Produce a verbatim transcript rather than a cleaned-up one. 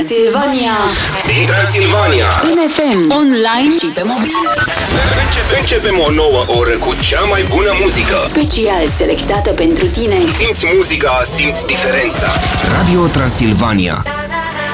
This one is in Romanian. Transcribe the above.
Silvania. Din Transilvania. În F M, online și pe mobil. Începe, începem o nouă oră cu cea mai bună muzică. Special selectată pentru tine. Simți muzica, simți diferența. Radio Transilvania.